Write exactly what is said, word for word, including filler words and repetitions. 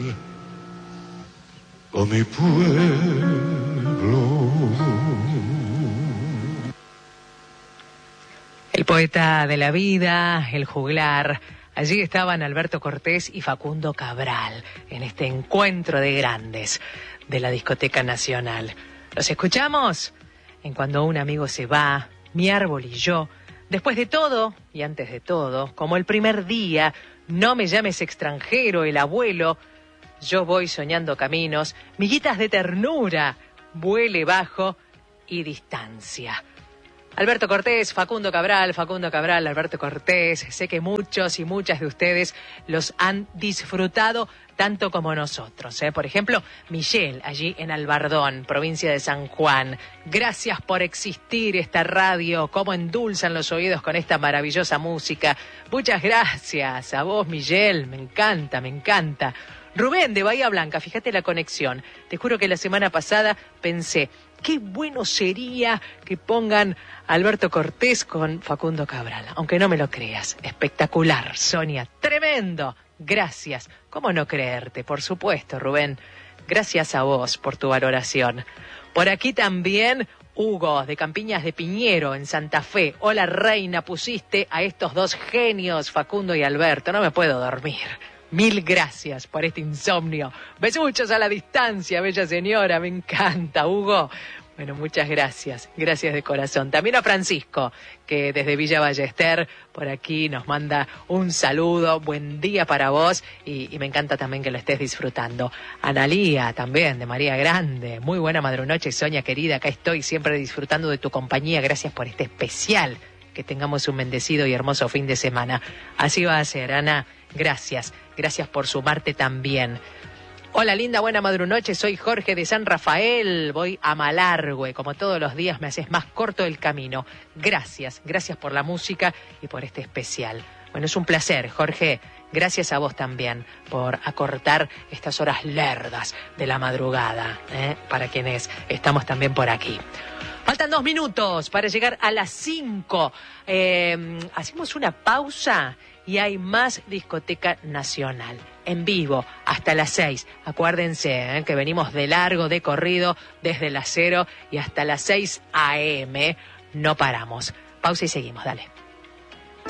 a mi pueblo. El poeta de la vida, el juglar. Allí estaban Alberto Cortés y Facundo Cabral en este encuentro de grandes de la Discoteca Nacional. ¿Los escuchamos? En Cuando un amigo se va, Mi árbol y yo, después de todo y antes de todo, como el primer día, No me llames extranjero, El abuelo, Yo voy soñando caminos, Miguitas de ternura, Vuele bajo y Distancia. Alberto Cortés, Facundo Cabral, Facundo Cabral, Alberto Cortés. Sé que muchos y muchas de ustedes los han disfrutado tanto como nosotros, ¿eh? Por ejemplo, Michelle, allí en Albardón, provincia de San Juan. Gracias por existir esta radio, cómo endulzan los oídos con esta maravillosa música. Muchas gracias a vos, Michelle, me encanta, me encanta. Rubén de Bahía Blanca, fíjate la conexión. Te juro que la semana pasada pensé, qué bueno sería que pongan a Alberto Cortés con Facundo Cabral. Aunque no me lo creas. Espectacular, Sonia. Tremendo. Gracias. ¿Cómo no creerte? Por supuesto, Rubén. Gracias a vos por tu valoración. Por aquí también Hugo, de Campiñas de Piñero, en Santa Fe. Hola, reina, pusiste a estos dos genios, Facundo y Alberto. No me puedo dormir. Mil gracias por este insomnio. Besuchos a la distancia, bella señora. Me encanta, Hugo. Bueno, muchas gracias. Gracias de corazón. También a Francisco, que desde Villa Ballester, por aquí nos manda un saludo. Buen día para vos y, y me encanta también que lo estés disfrutando. Analía, también, de María Grande. Muy buena madrunoche, Sonia querida. Acá estoy siempre disfrutando de tu compañía. Gracias por este especial. Que tengamos un bendecido y hermoso fin de semana. Así va a ser, Ana. Gracias. Gracias por sumarte también. Hola, linda, buena madrunoche. Soy Jorge de San Rafael. Voy a Malargüe. Como todos los días me haces más corto el camino. Gracias. Gracias por la música y por este especial. Bueno, es un placer, Jorge. Gracias a vos también por acortar estas horas lerdas de la madrugada, ¿eh? Para quienes estamos también por aquí. Faltan dos minutos para llegar a las cinco. Eh, hacemos una pausa y hay más Discoteca Nacional en vivo hasta las seis. Acuérdense, ¿eh? Que venimos de largo, de corrido, desde las cero y hasta las seis a eme. No paramos. Pausa y seguimos, dale.